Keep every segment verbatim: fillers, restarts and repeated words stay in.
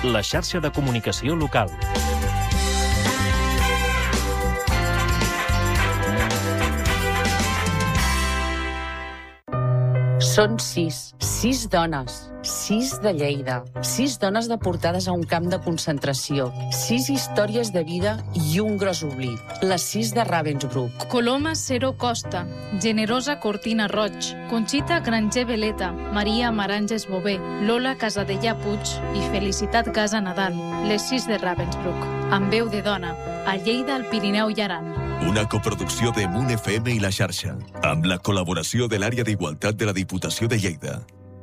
la xarxa de comunicació local. Són sis, sis dones, sis de Lleida, sis dones deportades a un camp de concentració, sis històries de vida i un gros oblit, les sis de Ravensbrück. Coloma Cero Costa, Generosa Cortina Roig, Conxita Granger Veleta, Maria Maranges Bové, Lola Casadellà Puig i Felicitat Casa Nadal, les sis de Ravensbrück, amb veu de dona, a Lleida, al Pirineu i Aran. Una coproducció de Moon F M i La Xarxa, amb la col·laboració de l'Àrea d'Igualtat de la Diputació de Lleida.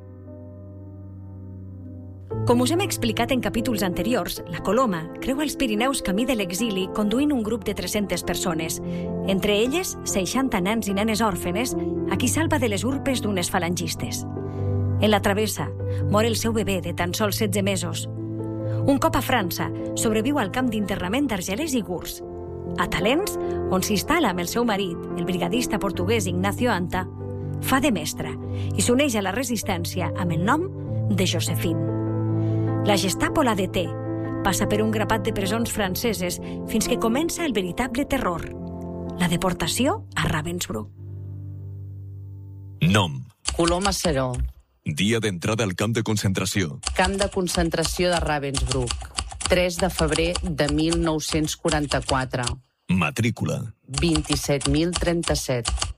Com us hem explicat en capítols anteriors, la Coloma creua els Pirineus camí de l'exili conduint un grup de tres-centes persones, entre elles seixanta nens i nenes òrfenes a qui salva de les urpes d'unes falangistes. En la travessa mor el seu bebè de tan sols setze mesos. Un cop a França, sobreviu al camp d'internament d'Argelers i Gurs. A Talents, on s'instal·la amb el seu marit, el brigadista portuguès Ignacio Anta, fa de mestra i s'uneix a la resistència amb el nom de Josephine. La Gestapo la deté, passa per un grapat de presons franceses fins que comença el veritable terror, la deportació a Ravensbrück. Nom. Coloma Cero. Dia d'entrada al camp de concentració. Camp de concentració de Ravensbrück. tres de febrer de mil nou-cents quaranta-quatre. Matrícula. vint-i-set mil trenta-set.